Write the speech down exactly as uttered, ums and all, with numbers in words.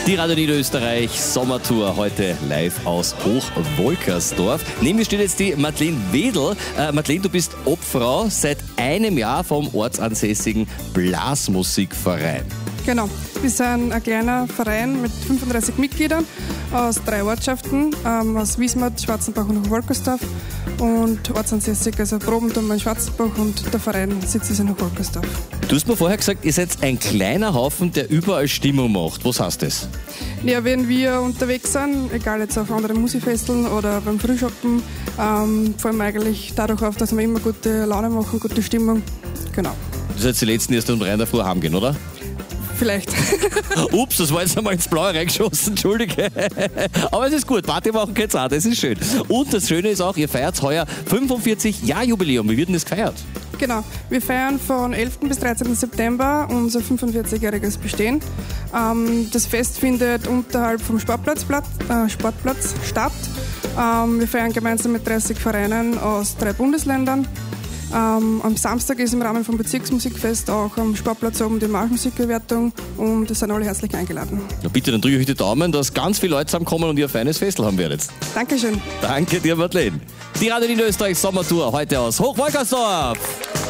Die Radio Niederösterreich Sommertour heute live aus Hochwolkersdorf. Neben mir steht jetzt die Madeleine Wedel. Äh, Madeleine, du bist Obfrau seit einem Jahr vom ortsansässigen Blasmusikverein. Genau, wir sind ein kleiner Verein mit fünfunddreißig Mitgliedern aus drei Ortschaften, ähm, aus Wiesmatt, Schwarzenbach und Hochwolkersdorf und ortsansässig, also Probentum in Schwarzenbach und der Verein sitzt in Hochwolkersdorf. Du hast mir vorher gesagt, ihr seid ein kleiner Haufen, der überall Stimmung macht. Was heißt das? Ja, wenn wir unterwegs sind, egal jetzt auf anderen Musikfesteln oder beim Frühschoppen, ähm, fallen wir eigentlich dadurch auf, dass wir immer gute Laune machen, gute Stimmung. Genau. Du seid die Letzten, die erst um drei in der Früh heimgehen, oder? Vielleicht. Ups, das war jetzt einmal ins Blaue reingeschossen, entschuldige. Aber es ist gut, Party machen geht's auch, das ist schön. Und das Schöne ist auch, ihr feiert heuer fünfundvierzig Jahr Jubiläum. Wie wird denn das gefeiert? Genau, wir feiern von elften bis dreizehnten September unser fünfundvierzigjähriges Bestehen. Ähm, das Fest findet unterhalb vom Sportplatz, äh, Sportplatz statt. Ähm, wir feiern gemeinsam mit dreißig Vereinen aus drei Bundesländern. Ähm, am Samstag ist im Rahmen vom Bezirksmusikfest auch am Sportplatz oben die Marschmusikbewertung und es sind alle herzlich eingeladen. Na bitte, dann drücke ich euch die Daumen, dass ganz viele Leute zusammenkommen und ihr ein feines Festel haben werdet. Dankeschön. Danke dir, Madeleine. Die Radio Niederösterreich Sommertour heute aus Hochwolkersdorf.